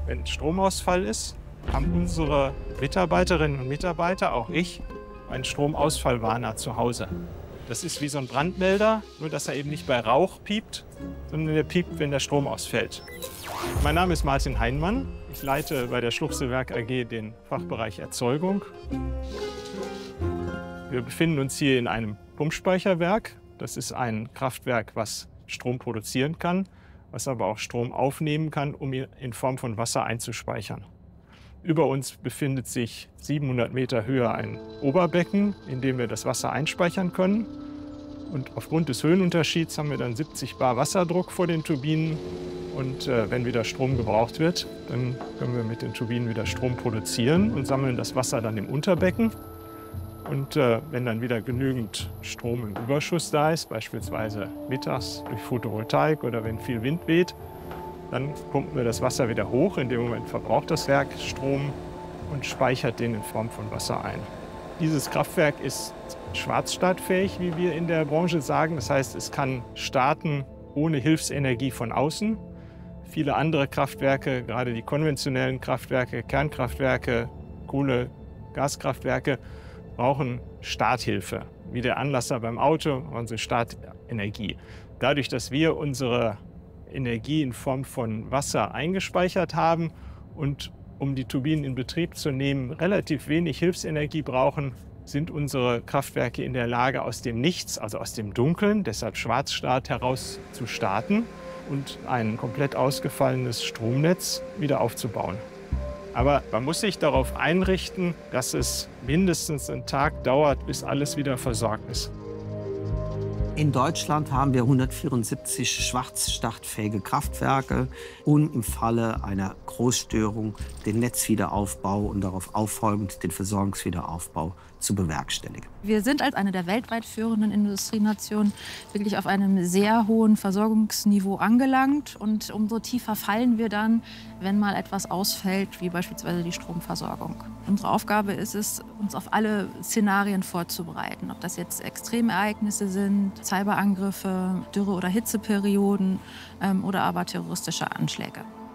Wenn Stromausfall ist, haben unsere Mitarbeiterinnen und Mitarbeiter, auch ich, einen Stromausfallwarner zu Hause. Das ist wie so ein Brandmelder, nur dass er eben nicht bei Rauch piept, sondern der piept, wenn der Strom ausfällt. Mein Name ist Martin Heinmann. Ich leite bei der Schluchselwerk AG den Fachbereich Erzeugung. Wir befinden uns hier in einem Pumpspeicherwerk. Das ist ein Kraftwerk, was Strom produzieren kann, was aber auch Strom aufnehmen kann, um ihn in Form von Wasser einzuspeichern. Über uns befindet sich 700 Meter Höhe ein Oberbecken, in dem wir das Wasser einspeichern können. Und aufgrund des Höhenunterschieds haben wir dann 70 Bar Wasserdruck vor den Turbinen. Und wenn wieder Strom gebraucht wird, dann können wir mit den Turbinen wieder Strom produzieren und sammeln das Wasser dann im Unterbecken. Und wenn dann wieder genügend Strom im Überschuss da ist, beispielsweise mittags durch Photovoltaik oder wenn viel Wind weht, dann pumpen wir das Wasser wieder hoch. In dem Moment verbraucht das Werk Strom und speichert den in Form von Wasser ein. Dieses Kraftwerk ist schwarzstartfähig, wie wir in der Branche sagen. Das heißt, es kann starten ohne Hilfsenergie von außen. Viele andere Kraftwerke, gerade die konventionellen Kraftwerke, Kernkraftwerke, Kohle-, Gaskraftwerke, brauchen Starthilfe. Wie der Anlasser beim Auto, unsere Startenergie. Dadurch, dass wir unsere Energie in Form von Wasser eingespeichert haben und um die Turbinen in Betrieb zu nehmen, relativ wenig Hilfsenergie brauchen, sind unsere Kraftwerke in der Lage, aus dem Nichts, also aus dem Dunkeln, deshalb Schwarzstart, heraus zu starten und ein komplett ausgefallenes Stromnetz wieder aufzubauen. Aber man muss sich darauf einrichten, dass es mindestens einen Tag dauert, bis alles wieder versorgt ist. In Deutschland haben wir 174 schwarzstartfähige Kraftwerke und im Falle einer Großstörung den Netzwiederaufbau und darauf auffolgend den Versorgungswiederaufbau zu bewerkstelligen. Wir sind als eine der weltweit führenden Industrienationen wirklich auf einem sehr hohen Versorgungsniveau angelangt. Und umso tiefer fallen wir dann, wenn mal etwas ausfällt, wie beispielsweise die Stromversorgung. Unsere Aufgabe ist es, uns auf alle Szenarien vorzubereiten. Ob das jetzt Extremereignisse sind, Cyberangriffe, Dürre- oder Hitzeperioden oder aber terroristische Anschläge.